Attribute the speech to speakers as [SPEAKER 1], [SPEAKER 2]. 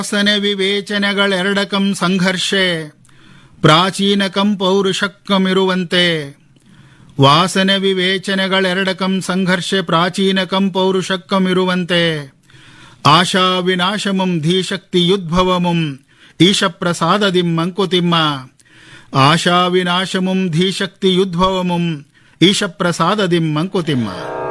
[SPEAKER 1] ವಾಸನೆ ವಿವೇಚನೆಗಳೆರಡಕಂ ಸಂಘರ್ಷೆ ಪ್ರಾಚೀನಕಂ ಪೌರುಷಕ್ಕಮಿರುವಂತೆ. ವಾಸನೆ ವಿವೇಚನೆಗಳೆರಡಕಂ ಸಂಘರ್ಷೆ ಪ್ರಾಚೀನಕಂ ಪೌರುಷಕ್ಕಮಿರುವಂತೆ. ಆಶಾ ವಿನಾಶಮುಂ ಧೀಶಕ್ತಿಯುದ್ಭವಮುಂ ಈಶಪ್ರಸಾದದಿಂ ಮಂಕುತಿಮ್ಮ. ಆಶಾ ವಿನಾಶಮುಂ ಧೀಶಕ್ತಿಯುದ್ಭವಮುಂ ಈಶಪ್ರಸಾದದಿಂ ಮಂಕುತಿಮ್ಮ.